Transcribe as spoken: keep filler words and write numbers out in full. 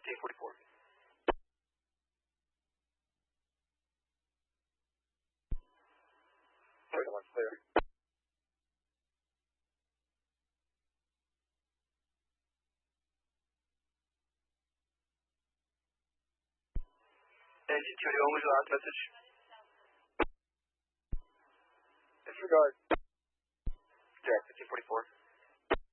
fifteen forty-four. Second one, clear. Engine two to Oma's last message. Disregard. Direct fifteen forty-four.